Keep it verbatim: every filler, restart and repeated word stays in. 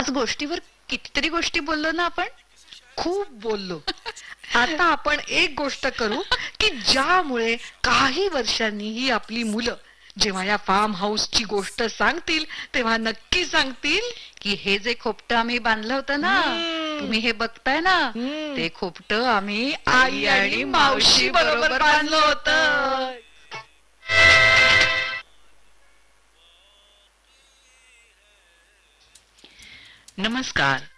आज गोष्टीवर कितीतरी गोष्टी बोललो ना आपण. खूप बोललो. आता आपण एक गोष्ट करू की ज्यामुळे काही वर्षांनी ही आपली मुलं जेव्हा या फार्म हाऊसची गोष्ट सांगतील तेव्हा नक्की सांगतील की हे जे खोपट आम्ही बांधलं होतं ना, हम्म. तुम्ही हे बघताय ना, हम्म. ते खोपट आम्ही आई आणि मावशी बरोबर बांधलं होतं. नमस्कार.